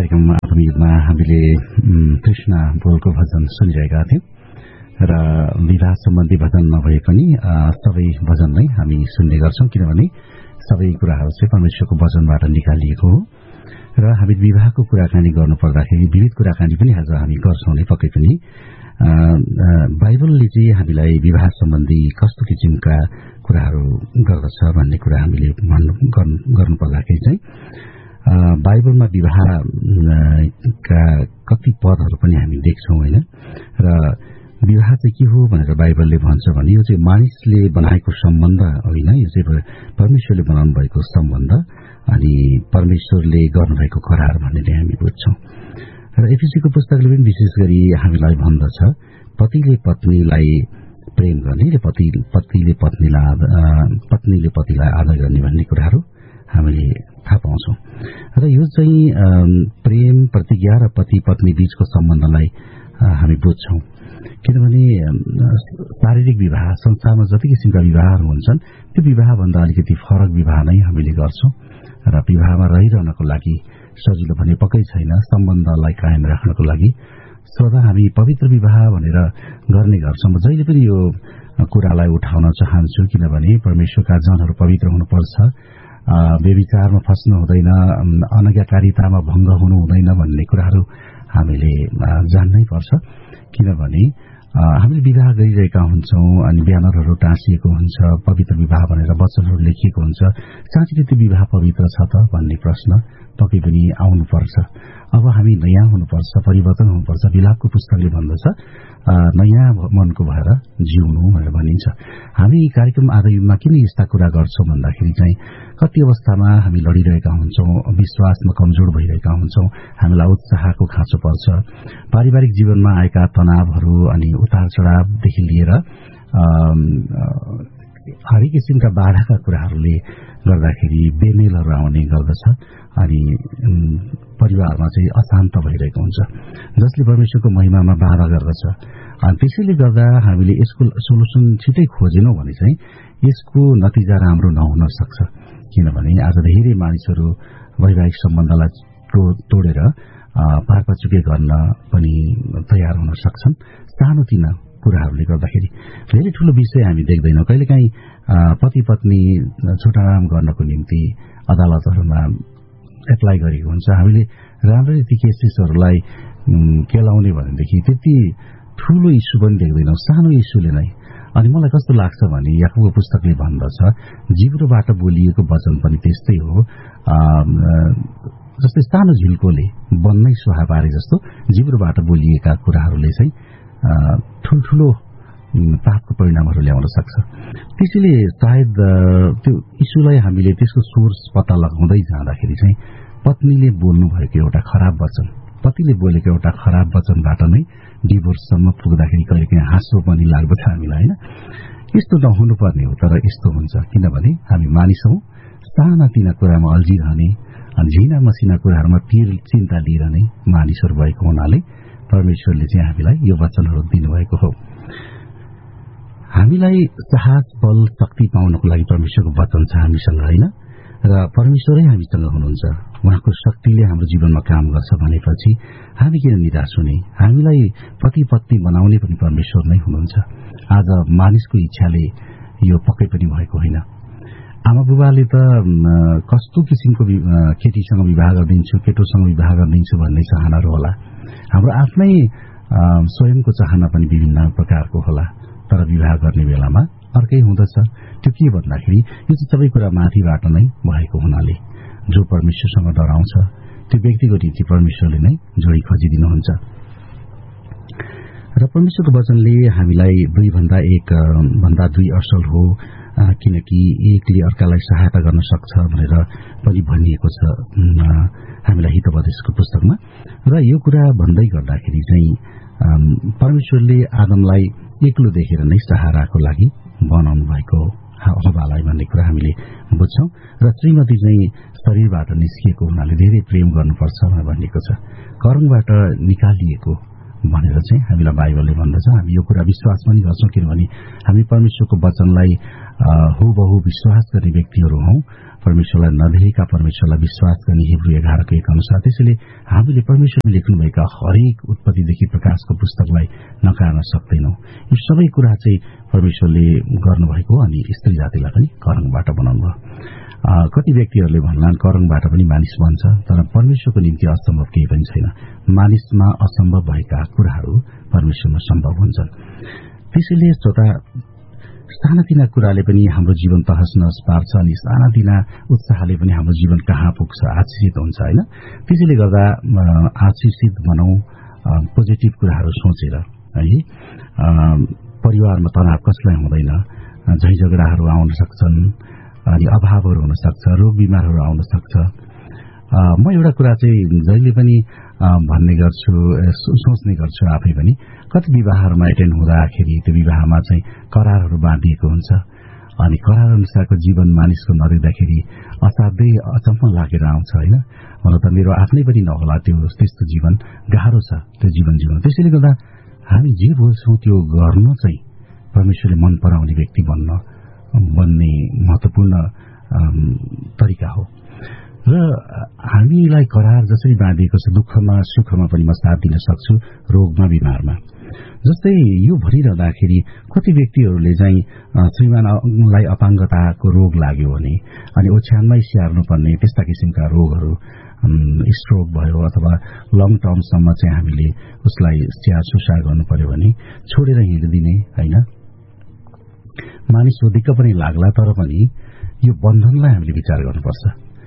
कार्यक्रम आत्मिक युगमा हामीले कृष्ण बोलको भजन सुनिरहेका थियौं र विवाह सम्बन्धी भजन नभए पनि सबै भजन नै हामी सुन्ने गर्छौं, किनभने सबै कुराहरू चाहिँ परमेश्वरको वचनबाट निकालिएको हो र हामी विवाहको कुराकानी गर्नुपर्दाखेरि विविध कुराकानी पनि आज हामी गर्छौं नै पक्कै पनि। बाइबलले चाहिँ हामीलाई विवाह सम्बन्धी कस्तो किसिमका कुराहरू गर्दछ भन्ने कुरा हामीले गर्नुपर्दाखेरि चाहिँ बाइबलमा विवाहका कति पदहरू पनि हामी देख्छौं हैन। र विवाह चाहिँ के हो भनेर बाइबलले भन्छ भने यो चाहिँ मानिसले बनाएको सम्बन्ध होइन, यो चाहिँ परमेश्वरले बनाउनु भएको सम्बन्ध अनि परमेश्वरले गर्नुभएको करार भन्ने हामी बुझ्छौं। र एफिसीको पुस्तकले पनि विशेष गरी हामीलाई भन्दछ पतिले पत्नीलाई प्रेम गर्ने र पत्नीले पतिलाई आदर गर्ने भन्ने कुराहरू हामीले थाहा पाउँछौं। र यो चाहिँ प्रेम, प्रतिज्ञा र पति पत्नी बीचको सम्बन्धलाई हामी बुझ्छौं, किनभने शारीरिक विवाह संसारमा जति किसिमका विवाहहरू हुन्छन् त्यो विवाहभन्दा अलिकति फरक विवाह नै हामीले गर्छौं। र विवाहमा रहिरहनको लागि सजिलो भने पक्कै छैन, सम्बन्धलाई कायम राख्नको लागि सदा हामी पवित्र विवाह भनेर गर्ने गर्छौं। जहिले पनि यो कुरालाई उठाउन चाहन्छु, किनभने परमेश्वरका जनहरू पवित्र हुनुपर्छ, व्यभिचारमा फस्नु हुँदैन, अनज्ञाकारितामा भंग हुनु हुँदैन भन्ने कुराहरू हामीले जान्नै पर्छ। किनभने हामीले विवाह गरिरहेका हुन्छौं अनि ब्यानरहरू टाँसिएको हुन्छ, पवित्र विवाह भनेर वचनहरू लेखिएको हुन्छ। साँच्चै त्यो विवाह पवित्र छ त भन्ने प्रश्न पक्कै पनि आउनुपर्छ। अब हामी नयाँ हुनुपर्छ, परिवर्तन हुनुपर्छ। विलापको पुस्तकले भन्दछ नयाँ मनको भएर जिउनु भनेर भनिन्छ। हामी कार्यक्रम आधायुगमा किन यस्ता कुरा गर्छौं भन्दाखेरि चाहिँ कति अवस्थामा हामी लडिरहेका हुन्छौं, विश्वासमा कमजोर भइरहेका हुन्छौं, हामीलाई उत्साहको खाँचो पर्छ, पारिवारिक जीवनमा आएका तनावहरू अनि उतार चढ़ावदेखि लिएर हरेक किसिमका बाधाका कुराहरूले गर्दाखेरि बेमेलहरू आउने गर्दछ अनि परिवारमा चाहिँ अशान्त भइरहेको हुन्छ, जसले परमेश्वरको महिमामा बाधा गर्दछ। अनि त्यसैले गर्दा हामीले यसको सोलुसन छिटै खोजेनौं भने चाहिँ यसको नतिजा राम्रो नहुन सक्छ। किनभने आज धेरै मानिसहरू वैवाहिक सम्बन्धलाई तोडेर पारपाचुके गर्न पनि तयार हुन सक्छन् सानोतिना कुराहरूले गर्दाखेरि। धेरै ठूलो विषय हामी देख्दैनौं। कहिलेकाहीँ पति पत्नी छुटाराम गर्नको निम्ति अदालतहरूमा एप्लाई गरेको हुन्छ। हामीले राम्ररी ती केसेसहरूलाई केलाउने भनेदेखि त्यति ठूलो इस्यु पनि देख्दैनौं, सानो इस्युले नै। अनि मलाई कस्तो लाग्छ भने याकूबको पुस्तकले भन्दछ जिब्रोबाट बोलिएको वचन पनि त्यस्तै हो, जस्तै सानो झिल्कोले बन्नै सुहा पारे जस्तो जिब्रोबाट बोलिएका कुराहरूले चाहिँ ठूल्ठूलो पापको परिणामहरू ल्याउन सक्छ। त्यसैले सायद त्यो इस्युलाई हामीले त्यसको सोर्स पत्ता लगाउँदै जाँदाखेरि चाहिँ पत्नीले बोल्नु भएको एउटा खराब वचन, पतिले बोलेको एउटा खराब वचनबाट नै डिभोर्ससम्म पुग्दाखेरि कहिलेकाहीँ हाँसो पनि लाग्दछ हामीलाई हैन। यस्तो नहुनु पर्ने हो, तर यस्तो हुन्छ। किनभने हामी मानिस हौं, सानातिना कुरामा अल्झिरहने अनि झिना मसिना कुराहरूमा पीर चिन्ता लिइरहने मानिसहरू भएको हुनाले परमेश्वरले चाहिँ हामीलाई यो वचनहरू दिनुभएको हो। हामीलाई साहस, बल, शक्ति पाउनको लागि परमेश्वरको वचन छ हामीसँग हैन, र परमेश्वरै हामीसँग हुनुहुन्छ। उहाँको शक्तिले हाम्रो जीवनमा काम गर्छ भनेपछि हामी किन निराश हुने? हामीलाई पति पत्नी बनाउने पनि परमेश्वर नै हुनुहुन्छ। आज मानिसको इच्छाले यो पक्कै पनि भएको होइन। आमा बुबाले त कस्तो किसिमको केटीसँग विवाह गरिदिन्छु, केटोसँग विवाह गरिदिन्छु भन्ने चाहनाहरू होला। हाम्रो आफ्नै स्वयंको चाहना पनि विभिन्न प्रकारको होला, तर विवाह गर्ने बेलामा अर्कै हुँदछ। त्यो के भन्दाखेरि यो चाहिँ सबै कुरा माथिबाट नै भएको हुनाले जो परमेश्वरसँग डराउँछ त्यो व्यक्तिको निम्ति परमेश्वरले नै जोडी खोजिदिनुहुन्छ। र परमेश्वरको वचनले हामीलाई भन्दा दुई असल हो, किनकि एकले अर्कालाई सहायता गर्न सक्छ भनेर पनि भनिएको छ हामीलाई हितोपदेशको पुस्तकमा। र यो कुरा भन्दै गर्दाखेरि चाहिँ परमेश्वरले आदमलाई एक्लो देखेर नै सहाराको लागि बनाउनु भएको हवालाई भन्ने कुरा हामीले बुझ्छौं। र श्रीमती चाहिँ शरीरबाट निस्किएको हुनाले धेरै प्रेम गर्नुपर्छ भनेर भनिएको छ, कर्मबाट निकालिएको भनेर चाहिँ हामीलाई बाइबलले भन्दछ। हामी यो कुरा विश्वास पनि गर्छौं, किनभने हामी परमेश्वरको वचनलाई हुबहु विश्वास गर्ने व्यक्तिहरू हौं परमेश्वरलाई नदेखेका परमेश्वरलाई विश्वास गर्ने हिब्रू 11:1 अनुसार। त्यसैले हामीले परमेश्वरले लेख्नुभएका हरेक उत्पत्तिदेखि प्रकाशको पुस्तकलाई नकार्न सक्दैनौं। यो सबै कुरा चाहिँ परमेश्वरले गर्नुभएको अनि स्त्री जातिलाई पनि करङबाट बनाउनु भयो। कति व्यक्तिहरूले भन्लान् करङबाट पनि मानिस बन्छ, तर परमेश्वरको निम्ति असम्भव केही पनि छैन। मानिसमा असम्भव भएका कुराहरू परमेश्वरमा सम्भव हुन्छन्। त्यसैले श्रोता, सानातिना कुराले पनि हाम्रो जीवन तहस नहस पार्छ अनि सानातिना उत्साहले पनि हाम्रो जीवन कहाँ पुग्छ, आशिषित हुन्छ हैन। त्यसैले गर्दा आशिषित भनौं, पोजिटिभ कुराहरू सोचेर है। परिवारमा तनाव कसलाई हुँदैन, झै झगडाहरू आउन सक्छन् अनि अभावहरू हुन सक्छ, रोग बिमारहरू आउन सक्छ। म एउटा कुरा चाहिँ जहिले पनि भन्ने गर्छु, सोच्ने गर्छु आफै पनि। कति विवाहहरूमा एटेन्ड हुँदाखेरि त्यो विवाहमा चाहिँ करारहरू बाँधिएको हुन्छ अनि करार अनुसारको जीवन मानिसको नदेख्दाखेरि असाध्यै अचम्म लागेर आउँछ हैन। मलाई त मेरो आफ्नै पनि नहोला त्यस्तो जीवन, गाह्रो छ त्यो जीवन जीवन। त्यसैले गर्दा हामी जे बोल्छौं त्यो गर्न चाहिँ परमेश्वरले मन पराउने व्यक्ति बन्ने महत्वपूर्ण तरिका हो। र हामीलाई करार जसरी बाँधिएको छ, दुःखमा सुखमा पनि म साथ दिन सक्छु, रोगमा बिमारमा। जस्तै यो भनिरहँदाखेरि कति व्यक्तिहरूले चाहिँ श्रीमानलाई अपाङ्गताको रोग लाग्यो भने अनि ओछ्यानमै स्याहार्नुपर्ने त्यस्ता किसिमका रोगहरू, स्ट्रोक भयो अथवा लङ टर्मसम्म चाहिँ हामीले उसलाई स्याहार सुसार गर्नु पर्यो भने छोडेर हिँडिदिने हैन। मानिस दिक्क पनि लाग्ला, तर पनि यो बन्धनलाई हामीले विचार गर्नुपर्छ।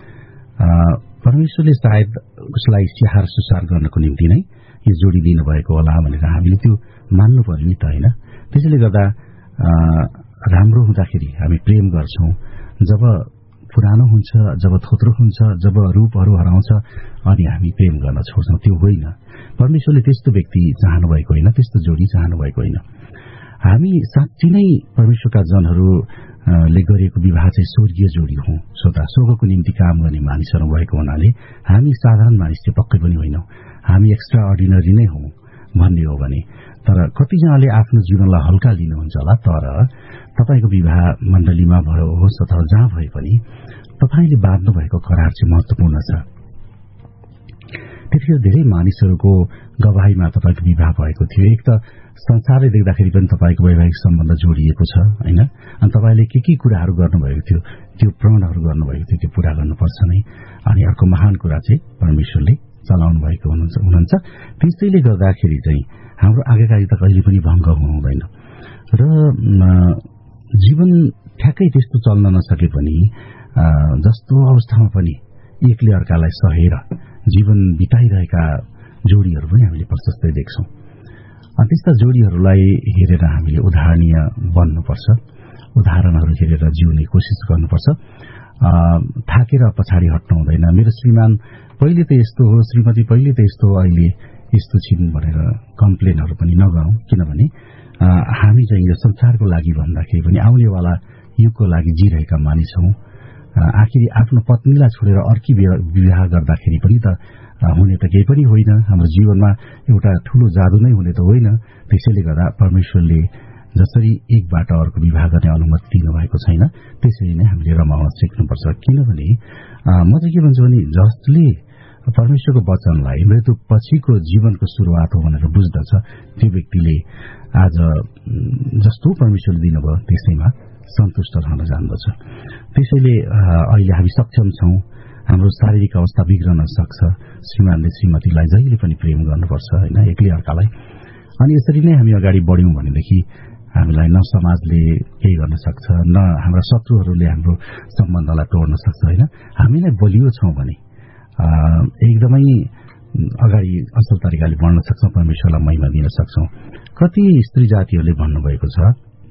परमेश्वरले सायद उसलाई स्याहार सुसार गर्नको निम्ति नै यो जोडी दिनुभएको होला भनेर हामीले त्यो मान्नु पर्यो नि त हैन। त्यसैले गर्दा राम्रो हुँदाखेरि हामी प्रेम गर्छौं, जब पुरानो हुन्छ, जब थोत्रो हुन्छ, जब रूपहरू हराउँछ अनि हामी प्रेम गर्न छोड्छौं, त्यो होइन। परमेश्वरले त्यस्तो व्यक्ति चाहनु भएको होइन, त्यस्तो जोडी चाहनु भएको होइन। हामी साँच्चै नै परमेश्वरका जनहरूले गरेको विवाह चाहिँ स्वर्गीय जोडी हो। श्रोता, स्वर्गको निम्ति काम गर्ने मानिसहरू भएको हुनाले हामी साधारण मानिस चाहिँ पक्कै पनि होइनौं, हामी एक्स्ट्रा अर्डिनरी नै हौं भन्ने हो भने। तर कतिजनाले आफ्नो जीवनलाई हल्का लिनुहुन्छ होला, तर तपाईको विवाह मण्डलीमा भयो होस् अथवा जहाँ भए पनि तपाईले बाँध्नु भएको करार चाहिँ महत्वपूर्ण छ। त्यतिखेर धेरै मानिसहरूको गवाहीमा तपाईको विवाह भएको थियो। एक त संसारले देख्दाखेरि पनि तपाईको वैवाहिक सम्बन्ध जोडिएको छ हैन, अनि तपाईले के कुराहरू गर्नुभएको थियो, त्यो प्रणहरू गर्नुभएको थियो, त्यो पूरा गर्नुपर्छ नै। अनि अर्को महान कुरा चाहिँ परमेश्वरले चलाउनु भएको हुनुहुन्छ। त्यसैले गर्दाखेरि चाहिँ हाम्रो आज्ञाकारिता कहिले पनि भंग हुँदैन र जीवन ठ्याक्कै त्यस्तो चल्न नसके पनि जस्तो अवस्थामा पनि एकले अर्कालाई सहेर जीवन बिताइरहेका जोडीहरू पनि हामीले प्रशस्तै देख्छौं। अनि त्यस्ता जोडीहरूलाई हेरेर हामीले उदाहरणीय बन्नुपर्छ, उदाहरणहरू हेरेर जिउने कोसिस गर्नुपर्छ। थाकेर पछाडि हट्नु हुँदैन। मेरो श्रीमान पहिले त यस्तो हो, श्रीमती पहिले त यस्तो हो, अहिले यस्तो छिन् भनेर कम्प्लेनहरू पनि नगरौं। किनभने हामी चाहिँ यो संसारको लागि भन्दाखेरि पनि आउनेवाला युगको लागि जिरहेका मानिस हौं। आखिरी आफ्नो पत्नीलाई छोडेर अर्की विवाह गर्दाखेरि पनि त हुने त केही पनि होइन। हाम्रो जीवनमा एउटा ठूलो जादु नै हुने त होइन। त्यसैले गर्दा परमेश्वरले जसरी एकबाट अर्को विवाह गर्ने अनुमति दिनुभएको छैन, त्यसरी नै हामीले रमाउन सिक्नुपर्छ। किनभने म चाहिँ के भन्छु भने जसले परमेश्वरको वचनलाई मृत्यु पछिको जीवनको सुरुवात हो भनेर बुझ्दछ, त्यो व्यक्तिले आज जस्तो परमेश्वरले दिनुभयो त्यसैमा सन्तुष्ट रहन जान्दछ। त्यसैले अहिले हामी सक्षम छौं। हाम्रो शारीरिक अवस्था बिग्रन सक्छ। श्रीमानले श्रीमतीलाई जहिले पनि प्रेम गर्नुपर्छ हैन, एकले अर्कालाई। अनि यसरी नै हामी अगाडि बढ्यौं भनेदेखि हामीलाई न समाजले केही गर्न सक्छ, न हाम्रा शत्रुहरूले हाम्रो सम्बन्धलाई तोड्न सक्छ हैन। हामी नै बलियो छौं भने एकदमै अगाडि असल तरिकाले बढ्न सक्छौं, परमेश्वरलाई महिमा दिन सक्छौं। कति स्त्री जातिहरूले भन्नुभएको छ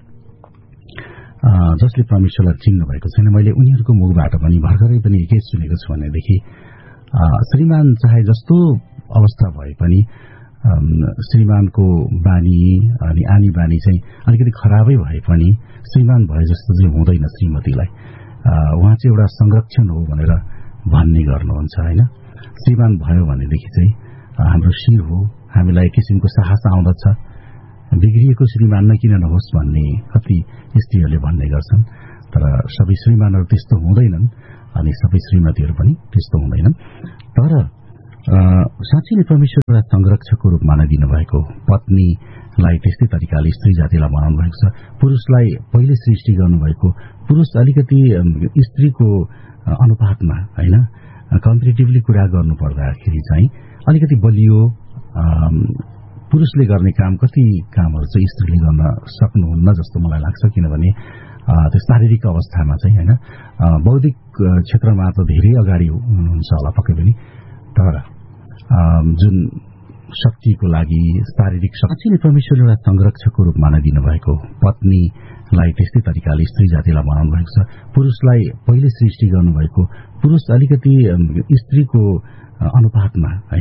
जसले परमेश्वरलाई चिन्नु भएको छैन। मैले उनीहरूको मुखबाट पनि भर्खरै पनि के सुनेको छु भनेदेखि श्रीमान चाहे जस्तो अवस्था भए पनि श्रीमानको बानी अनि आनी बानी चाहिँ अलिकति खराबै भए पनि श्रीमान भए जस्तो चाहिँ हुँदैन श्रीमतीलाई। उहाँ चाहिँ एउटा संरक्षण हो भनेर भन्ने गर्नुहुन्छ हैन। श्रीमान भयो भनेदेखि चाहिँ हाम्रो शिर हो। हामीलाई एक किसिमको साहस आउँदछ, बिग्रिएको श्रीमान नै किन नहोस् भन्ने कति स्त्रीहरूले भन्ने गर्छन्। तर सबै श्रीमानहरू त्यस्तो हुँदैनन्। अनि सबै श्रीमतीहरू पनि त्यस्तो हुँदैनन्। तर साँच्चै नै परमेश्वरलाई संरक्षकको रूपमा नै दिनुभएको पत्नीलाई त्यस्तै तरिकाले स्त्री जातिलाई बनाउनु भएको छ। पुरुषलाई पहिले सृष्टि गर्नुभएको, पुरुष अलिकति स्त्रीको अनुपातमा हैन कम्पेरिटिभली कुरा गर्नु पर्दाखेरि चाहिँ अलिकति बलियो, पुरुषले गर्ने काम कति कामहरू चाहिँ स्त्रीले गर्न सक्नुहुन्न जस्तो मलाई लाग्छ। किनभने त्यो शारीरिक अवस्थामा चाहिँ हैन, बौद्धिक क्षेत्रमा त धेरै अगाडि हुनुहुन्छ होला पक्कै पनि, तर जुन शक्तिको लागि शारीरिक शक्ति नै परमेश्वरले एउटा संरक्षकको रूपमा नै दिनुभएको पत्नीलाई त्यस्तै तरिकाले स्त्री जातिलाई बनाउनु भएको छ। पुरुषलाई पहिले सृष्टि गर्नुभएको, पुरुष अलिकति स्त्रीको अनुपातमा